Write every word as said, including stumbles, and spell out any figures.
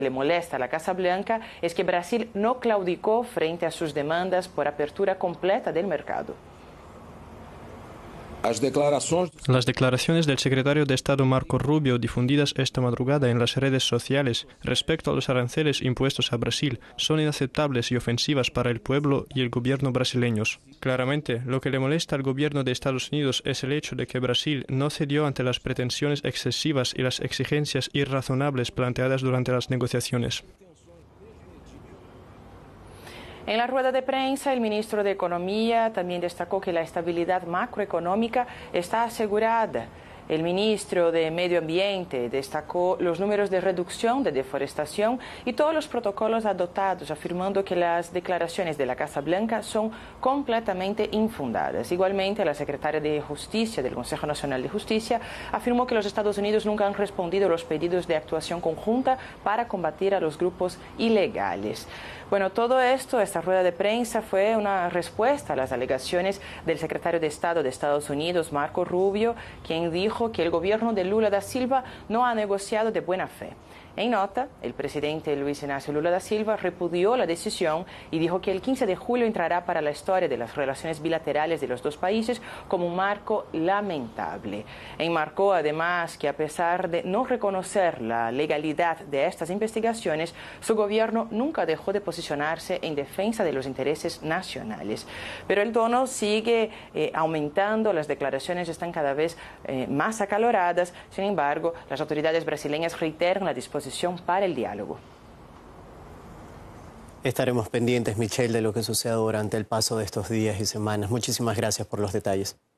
Le molesta a la Casa Blanca es que Brasil no claudicó frente a sus demandas por apertura completa del mercado. Las declaraciones del secretario de Estado Marco Rubio, difundidas esta madrugada en las redes sociales respecto a los aranceles impuestos a Brasil, son inaceptables y ofensivas para el pueblo y el gobierno brasileños. Claramente, lo que le molesta al gobierno de Estados Unidos es el hecho de que Brasil no cedió ante las pretensiones excesivas y las exigencias irrazonables planteadas durante las negociaciones. En la rueda de prensa, el ministro de Economía también destacó que la estabilidad macroeconómica está asegurada. El ministro de Medio Ambiente destacó los números de reducción de deforestación y todos los protocolos adoptados, afirmando que las declaraciones de la Casa Blanca son completamente infundadas. Igualmente, la secretaria de Justicia del Consejo Nacional de Justicia afirmó que los Estados Unidos nunca han respondido a los pedidos de actuación conjunta para combatir a los grupos ilegales. Bueno, todo esto, esta rueda de prensa fue una respuesta a las alegaciones del secretario de Estado de Estados Unidos, Marco Rubio, quien dijo que el gobierno de Lula da Silva no ha negociado de buena fe. En nota, el presidente Luis Ignacio Lula da Silva repudió la decisión y dijo que el quince de julio entrará para la historia de las relaciones bilaterales de los dos países como un marco lamentable. Enmarcó además que a pesar de no reconocer la legalidad de estas investigaciones, su gobierno nunca dejó de posicionarse en defensa de los intereses nacionales. Pero el tono sigue eh, aumentando, las declaraciones están cada vez eh, más acaloradas. Sin embargo, las autoridades brasileñas reiteran la disposición para el diálogo. Estaremos pendientes, Michelle, de lo que suceda durante el paso de estos días y semanas. Muchísimas gracias por los detalles.